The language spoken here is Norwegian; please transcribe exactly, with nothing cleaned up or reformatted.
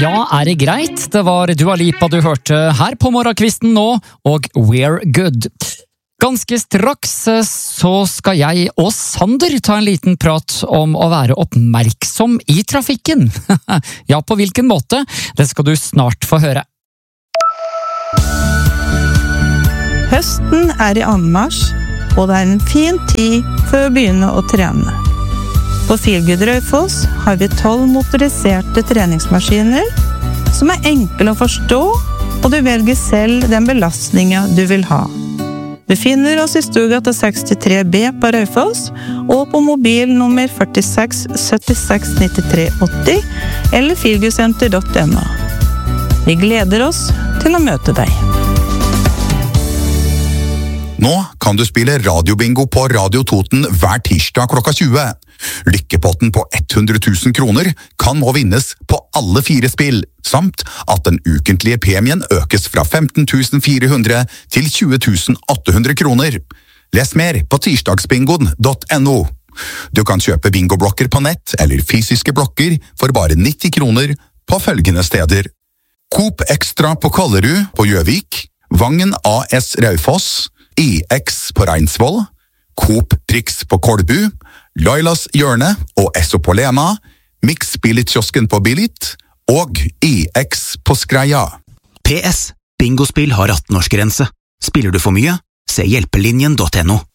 ja, er det greit? Det var Dua Lipa du hørte her på morgenkvisten nå, og We're Good. Ganske straks så skal jeg og Sander ta en liten prat om å være oppmerksom i trafikken. Ja, på hvilken måte? Det skal du snart få høre. Høsten er i anmarsj, og det er en fin tid for å begynne å trene. På Feelgood Raufoss har vi tolv motoriserte treningsmaskiner som er enkle å forstå, og du velger selv den belastningen du vil ha. Du finner oss i Storgata sekstitre B på Raufoss og på mobil nummer førtiseks syttiseks nittitre åtti eller feelgoodsenter punktum no. Vi gleder oss til å møte deg. Nå kan du spille radiobingo på Radio Toten hver tirsdag klokka tjue. Lykkepotten på hundre tusen kroner kan nå vinnes på alle fire spill, samt at den ukentlige premien økes fra femten tusen fire hundre til tjue tusen åtte hundre kroner. Les mer på tirsdagsbingoen punktum no. Du kan kjøpe bingoblokker på nett eller fysiske blokker for bare nitti kroner på følgende steder. Coop Extra på Kollerud på Gjøvik, Vangen A S Raufoss, I X på Reinsvoll, Coop Prix på Kolbu, Lailas Hjørne og Esso på Lena, Mix Billit-kiosken på Billit og I X på Skreia. P S. Bingospill har atten-årsgrense. Spiller du for mye? Se hjelpelinjen punktum no.